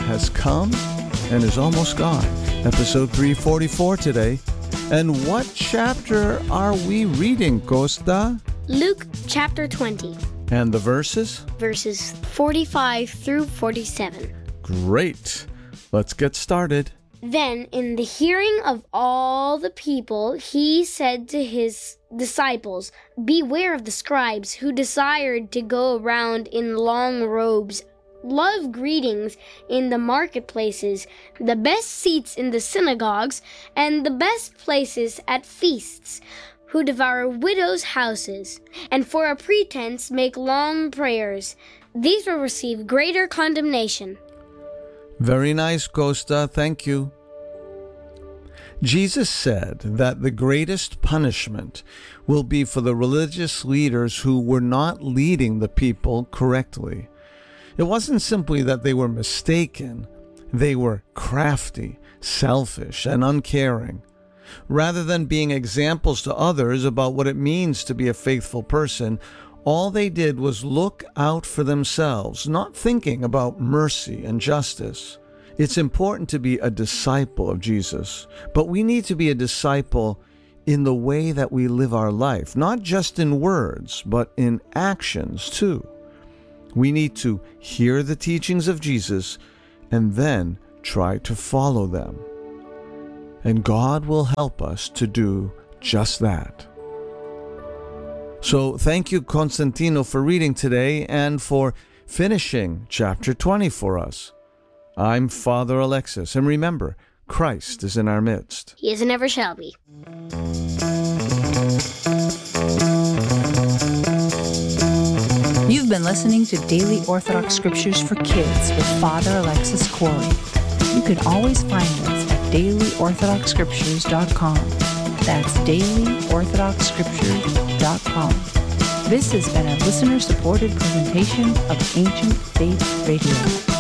has come and is almost gone. Episode 344 today. And what chapter are we reading, Costa? Luke chapter 20. And the verses? Verses 45 through 47. Great. Let's get started. Then, in the hearing of all the people, he said to his disciples, "Beware of the scribes who desired to go around in long robes, love greetings in the marketplaces, the best seats in the synagogues, and the best places at feasts, who devour widows' houses, and for a pretense make long prayers. These will receive greater condemnation." Very nice, Costa. Thank you. Jesus said that the greatest punishment will be for the religious leaders who were not leading the people correctly. It wasn't simply that they were mistaken. They were crafty, selfish, and uncaring. Rather than being examples to others about what it means to be a faithful person, all they did was look out for themselves, not thinking about mercy and justice. It's important to be a disciple of Jesus, but we need to be a disciple in the way that we live our life, not just in words, but in actions too. We need to hear the teachings of Jesus and then try to follow them. And God will help us to do just that. So thank you, Constantino, for reading today and for finishing chapter 20 for us. I'm Father Alexis, and remember, Christ is in our midst. He is and ever shall be. You've been listening to Daily Orthodox Scriptures for Kids with Father Alexis Corey. You can always find us at dailyorthodoxscriptures.com. That's dailyorthodoxscriptures.com. This has been a listener-supported presentation of Ancient Faith Radio.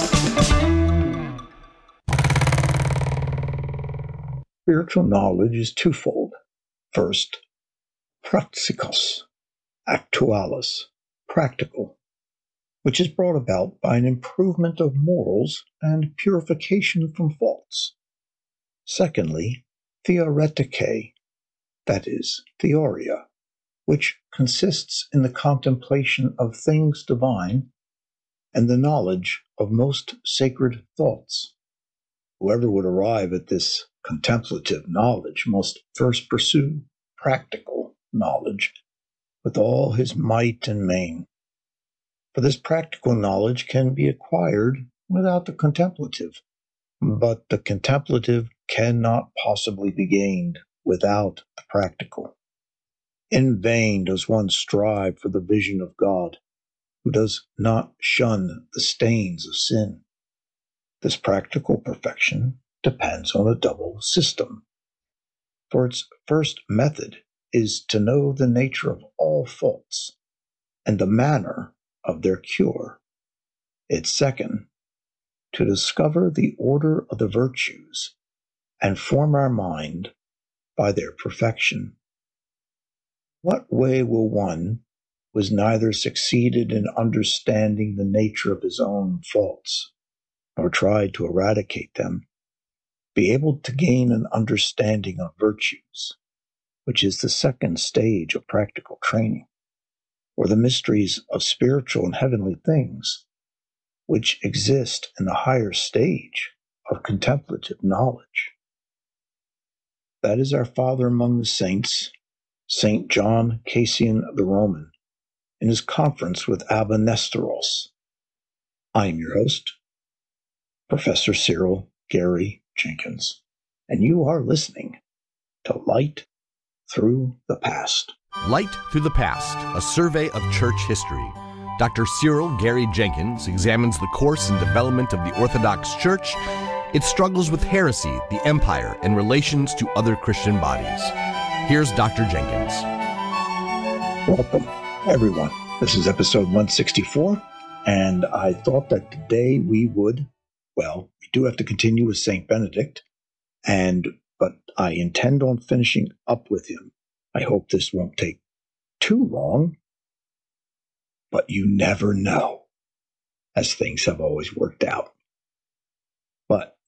Spiritual knowledge is twofold. First, praxikos, actualis, practical, which is brought about by an improvement of morals and purification from faults. Secondly, theoretike, that is, theoria, which consists in the contemplation of things divine and the knowledge of most sacred thoughts. Whoever would arrive at this contemplative knowledge must first pursue practical knowledge with all his might and main. For this practical knowledge can be acquired without the contemplative, but the contemplative cannot possibly be gained without the practical. In vain does one strive for the vision of God, who does not shun the stains of sin. This practical perfection depends on a double system. For its first method is to know the nature of all faults and the manner of their cure. Its second, to discover the order of the virtues and form our mind by their perfection. What way will one, who has neither succeeded in understanding the nature of his own faults, nor tried to eradicate them, be able to gain an understanding of virtues, which is the second stage of practical training, or the mysteries of spiritual and heavenly things, which exist in the higher stage of contemplative knowledge? That is our father among the saints, St. John Cassian the Roman, in his conference with Abba Nesteros. I am your host, Professor Cyril Gary Jenkins, and you are listening to Light Through the Past. Light Through the Past, a survey of church history. Dr. Cyril Gary Jenkins examines the course and development of the Orthodox Church, its struggles with heresy, the empire, and relations to other Christian bodies. Here's Dr. Jenkins. Welcome, everyone. This is episode 164, and I thought that today we do have to continue with St. Benedict, but I intend on finishing up with him. I hope this won't take too long, but you never know, as things have always worked out.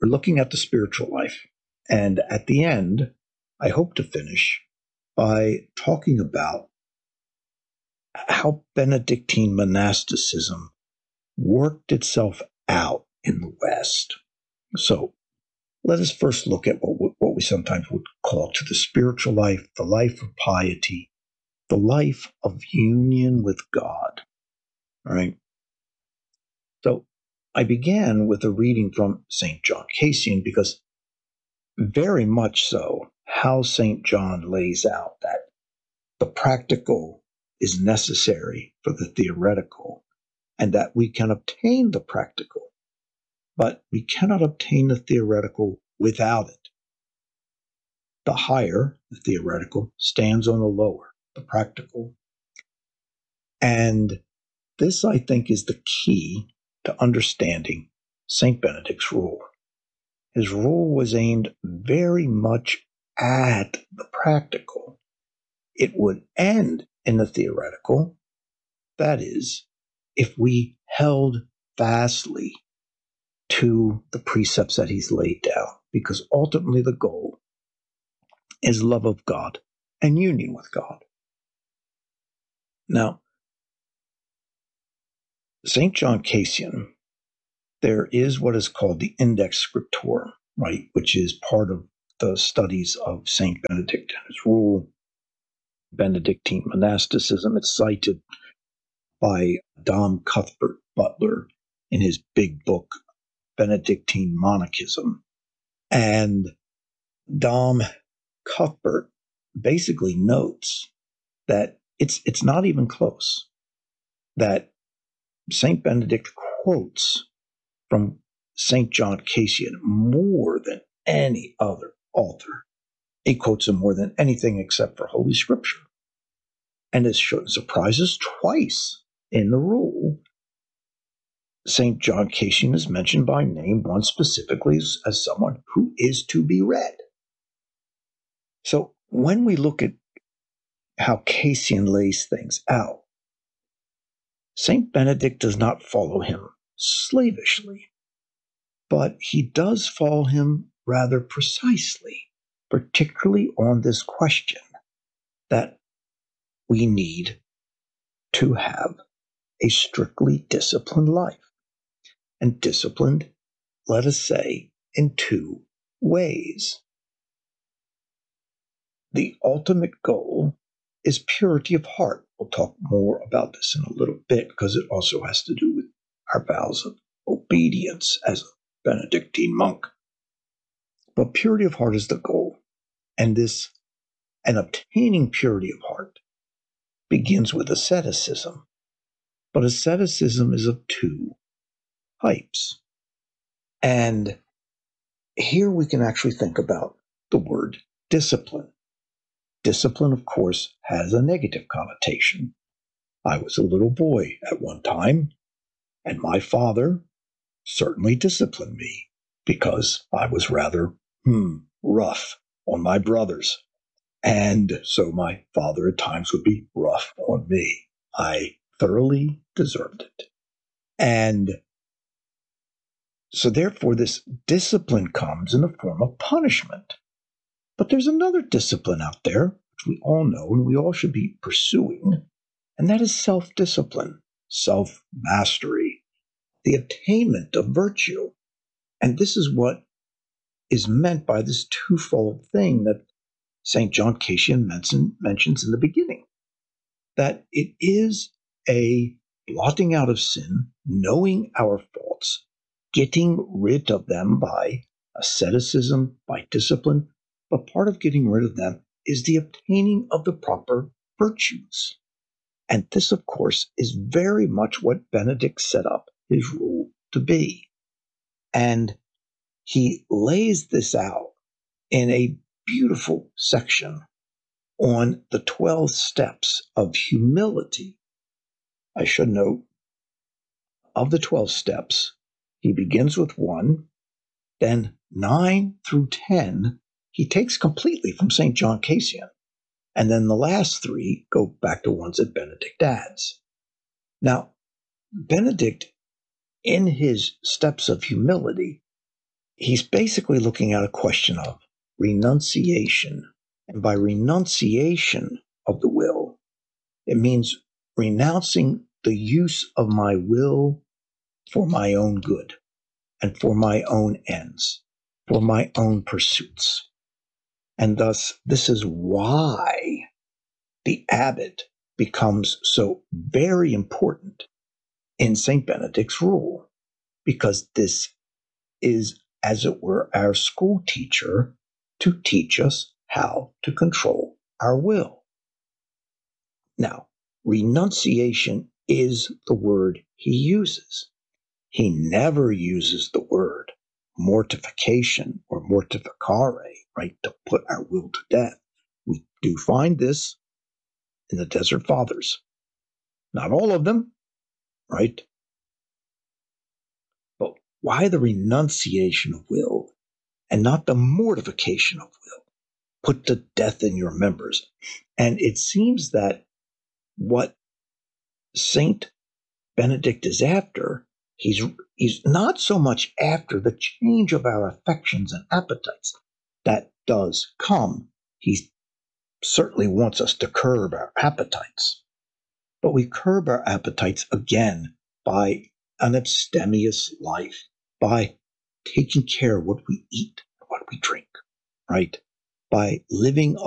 we're looking at the spiritual life. And at the end, I hope to finish by talking about how Benedictine monasticism worked itself out in the West. So let us first look at what we sometimes would call to the spiritual life, the life of piety, the life of union with God. All right. So I began with a reading from St. John Cassian because very much so how St. John lays out that the practical is necessary for the theoretical and that we can obtain the practical, but we cannot obtain the theoretical without it. The higher, the theoretical, stands on the lower, the practical. And this, I think, is the key to understanding St. Benedict's rule. His rule was aimed very much at the practical. It would end in the theoretical, that is, if we held fastly to the precepts that he's laid down, because ultimately the goal is love of God and union with God. Now, St. John Cassian, there is what is called the Index Scriptorum, right, which is part of the studies of St. Benedict and his rule, Benedictine monasticism. It's cited by Dom Cuthbert Butler in his big book, Benedictine Monachism. And Dom Cuthbert basically notes that it's not even close, that St. Benedict quotes from St. John Cassian more than any other author. He quotes him more than anything except for Holy Scripture. And this surprises twice in the rule. St. John Cassian is mentioned by name, once specifically as someone who is to be read. So when we look at how Cassian lays things out, St. Benedict does not follow him slavishly, but he does follow him rather precisely, particularly on this question that we need to have a strictly disciplined life. And disciplined, let us say, in two ways. The ultimate goal is purity of heart. We'll talk more about this in a little bit because it also has to do with our vows of obedience as a Benedictine monk. But purity of heart is the goal. And obtaining purity of heart begins with asceticism. But asceticism is of two types. And here we can actually think about the word discipline. Discipline, of course, has a negative connotation. I was a little boy at one time, and my father certainly disciplined me because I was rather rough on my brothers. And so my father at times would be rough on me. I thoroughly deserved it. And so therefore this discipline comes in the form of punishment. But there's another discipline out there, which we all know and we all should be pursuing, and that is self-discipline, self-mastery, the attainment of virtue. And this is what is meant by this twofold thing that St. John Cassian mentions in the beginning, that it is a blotting out of sin, knowing our faults, getting rid of them by asceticism, by discipline. But part of getting rid of them is the obtaining of the proper virtues. And this, of course, is very much what Benedict set up his rule to be. And he lays this out in a beautiful section on the 12 steps of humility. I should note, of the 12 steps, he begins with 1, then 9 through 10, he takes completely from St. John Cassian. And then the last 3 go back to ones that Benedict adds. Now, Benedict, in his steps of humility, he's basically looking at a question of renunciation. And by renunciation of the will, it means renouncing the use of my will for my own good and for my own ends, for my own pursuits. And thus, this is why the abbot becomes so very important in St. Benedict's rule, because this is, as it were, our school teacher to teach us how to control our will. Now, renunciation is the word he uses. He never uses the word mortification or mortificare, right, to put our will to death. We do find this in the Desert Fathers. Not all of them, right? But why the renunciation of will and not the mortification of will? Put to death in your members. And it seems that what Saint Benedict is after, he's not so much after the change of our affections and appetites. That does come. He certainly wants us to curb our appetites. But we curb our appetites again by an abstemious life, by taking care of what we eat, what we drink, right? By living